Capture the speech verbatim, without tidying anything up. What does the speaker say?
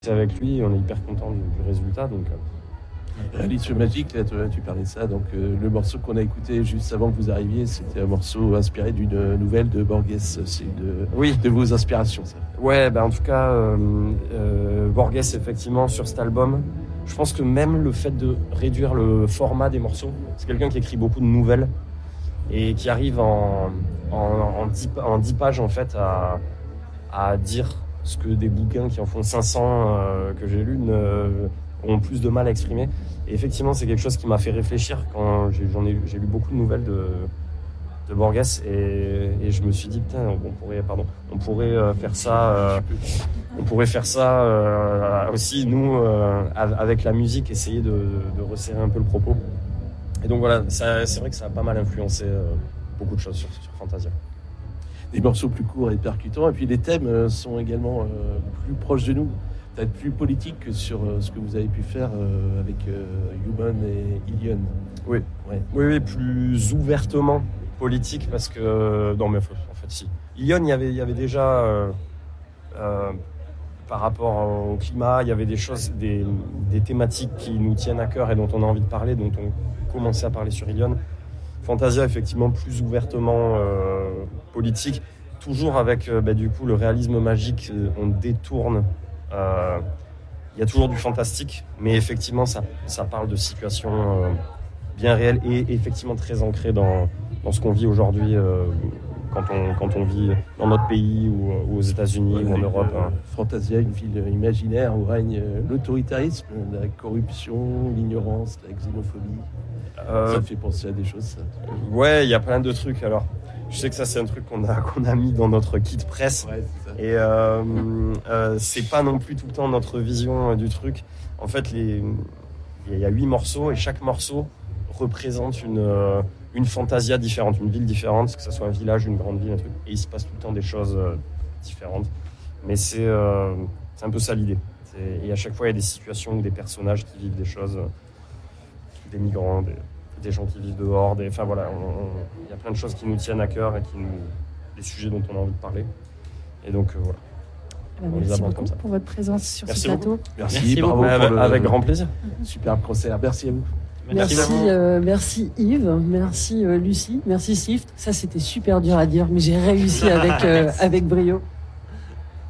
avec lui, on est hyper content du, du résultat. Donc, euh... Rythme magique, là, tu, tu parlais de ça. Donc, euh, le morceau qu'on a écouté juste avant que vous arriviez, c'était un morceau inspiré d'une nouvelle de Borges. C'est de, oui. de vos inspirations, ça. Ouais, ben en tout cas, euh, euh, Borges, effectivement, sur cet album, je pense que même le fait de réduire le format des morceaux, c'est quelqu'un qui écrit beaucoup de nouvelles et qui arrive en, en, en, dix, en dix pages, en fait, à, à dire ce que des bouquins qui en font cinq cents euh, que j'ai lus ne, ont plus de mal à exprimer. Et effectivement, c'est quelque chose qui m'a fait réfléchir quand j'ai, j'en ai, j'ai lu beaucoup de nouvelles de, de Borges et, et je me suis dit, putain, on pourrait, pardon, on pourrait euh, faire ça, euh, on pourrait faire ça euh, aussi, nous, euh, avec la musique, essayer de, de resserrer un peu le propos. Et donc voilà, ça, c'est vrai que ça a pas mal influencé euh, beaucoup de choses sur, sur Fantasia. Des morceaux plus courts et percutants, et puis les thèmes sont également euh, plus proches de nous, peut-être plus politiques que sur euh, ce que vous avez pu faire euh, avec euh, Human et Ilion. Oui. Ouais. oui, oui, plus ouvertement politique, parce que non mais en fait si. Ilion, il y avait, il y avait déjà euh, euh, par rapport au climat, il y avait des choses, des, des thématiques qui nous tiennent à cœur et dont on a envie de parler, dont on commençait à parler sur Ilion. Fantasia, effectivement, plus ouvertement euh, politique, toujours avec euh, bah, du coup le réalisme magique, on détourne. Il euh, y a toujours du fantastique, mais effectivement, ça, ça parle de situations euh, bien réelles et effectivement très ancrées dans, dans ce qu'on vit aujourd'hui, euh, quand, on, quand on vit dans notre pays ou, ou aux États-Unis ouais, ou en Europe. Euh, hein. Fantasia, une ville imaginaire où règne l'autoritarisme, la corruption, l'ignorance, la xénophobie. Euh, ça fait penser à des choses, ça. Ouais, il y a plein de trucs. Alors, je sais que ça, c'est un truc qu'on a, qu'on a mis dans notre kit presse. Ouais, c'est ça. Et euh, euh, c'est pas non plus tout le temps notre vision euh, du truc. En fait, les, il y a huit morceaux et chaque morceau représente une, euh, une fantasia différente, une ville différente, que ce soit un village, une grande ville, un truc. Et il se passe tout le temps des choses euh, différentes. Mais c'est, euh, c'est un peu ça l'idée. C'est, et à chaque fois, il y a des situations ou des personnages qui vivent des choses. Euh, des migrants, des, des gens qui vivent dehors, des, enfin voilà, il y a plein de choses qui nous tiennent à cœur et qui nous, des sujets dont on a envie de parler. Et donc euh, voilà. Euh, merci beaucoup pour votre présence sur merci ce plateau. Beaucoup. Merci, merci bravo beaucoup. pour le, avec grand plaisir. Superbe concert. Merci à vous. Merci, merci, euh, merci Yves, merci euh, Lucie, merci Swift. Ça c'était super dur à dire, mais j'ai réussi avec, euh, avec brio.